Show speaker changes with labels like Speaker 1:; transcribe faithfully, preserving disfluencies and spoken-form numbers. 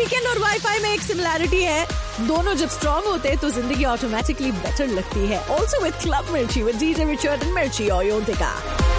Speaker 1: Weekend और wifi में एक सिमिलैरिटी है, दोनों जब स्ट्रॉन्ग होते हैं तो जिंदगी ऑटोमेटिकली बेटर लगती है. ऑल्सो विद क्लब मिर्ची विद डीजे रिचर्ड एंड मिर्ची और योंतिका.